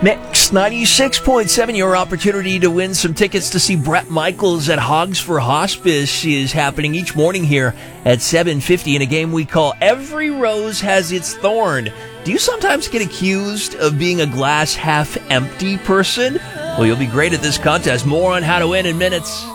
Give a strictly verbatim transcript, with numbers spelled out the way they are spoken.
Mix ninety-six point seven, your opportunity to win some tickets to see Bret Michaels at Hogs for Hospice is happening each morning here at seven fifty in a game we call Every Rose Has Its Thorn. Do you sometimes get accused of being a glass half empty person? Well, you'll be great at this contest. More on how to win in minutes.